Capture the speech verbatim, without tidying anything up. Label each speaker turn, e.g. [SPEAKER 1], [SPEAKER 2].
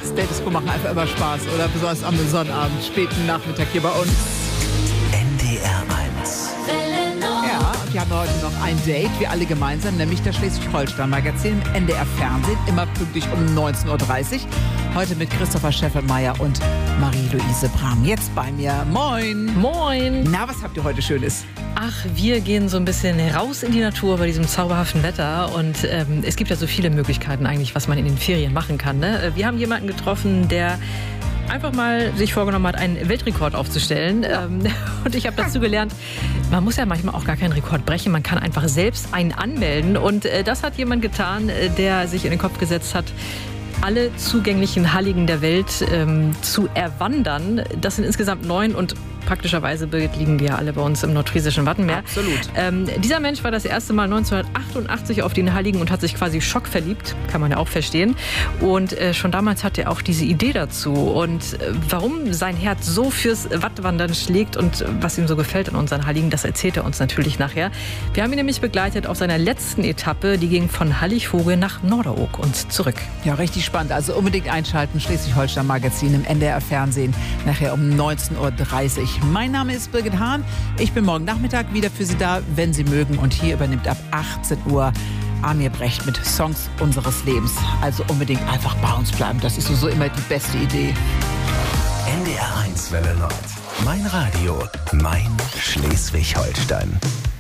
[SPEAKER 1] Status Quo machen einfach immer Spaß, oder? Besonders am Sonnabend, späten Nachmittag hier bei uns.
[SPEAKER 2] N D R eins.
[SPEAKER 1] Ja, und wir haben heute noch ein Date, wir alle gemeinsam, nämlich das Schleswig-Holstein-Magazin im N D R-Fernsehen, immer pünktlich um neunzehn Uhr dreißig. Heute mit Christopher Scheffelmeier und Marie-Louise Brahm. Jetzt bei mir. Moin.
[SPEAKER 3] Moin.
[SPEAKER 1] Na, was habt ihr heute Schönes?
[SPEAKER 3] Ach, wir gehen so ein bisschen raus in die Natur bei diesem zauberhaften Wetter. Und ähm, es gibt ja so viele Möglichkeiten eigentlich, was man in den Ferien machen kann. Ne? Wir haben jemanden getroffen, der einfach mal sich vorgenommen hat, einen Weltrekord aufzustellen. Ja. Ähm, und ich habe dazu gelernt, man muss ja manchmal auch gar keinen Rekord brechen. Man kann einfach selbst einen anmelden. Und äh, das hat jemand getan, äh, der sich in den Kopf gesetzt hat, alle zugänglichen Halligen der Welt ähm, zu erwandern. Das sind insgesamt neun und praktischerweise, Birgit, liegen wir ja alle bei uns im nordfriesischen Wattenmeer.
[SPEAKER 1] Absolut.
[SPEAKER 3] Ähm, dieser Mensch war das erste Mal neunzehnhundertachtundachtzig auf den Halligen und hat sich quasi schockverliebt, kann man ja auch verstehen. Und äh, schon damals hatte er auch diese Idee dazu. Und äh, warum sein Herz so fürs Wattwandern schlägt und äh, was ihm so gefällt an unseren Halligen, das erzählt er uns natürlich nachher. Wir haben ihn nämlich begleitet auf seiner letzten Etappe, die ging von Halligvogel nach Norderoog und zurück.
[SPEAKER 1] Ja, richtig spannend. Also unbedingt einschalten, Schleswig-Holstein-Magazin im N D R-Fernsehen, nachher um neunzehn Uhr dreißig. Mein Name ist Birgit Hahn. Ich bin morgen Nachmittag wieder für Sie da, wenn Sie mögen. Und hier übernimmt ab achtzehn Uhr Amir Brecht mit Songs unseres Lebens. Also unbedingt einfach bei uns bleiben. Das ist so immer die beste Idee.
[SPEAKER 2] N D R eins Welle Nord. Mein Radio, mein Schleswig-Holstein.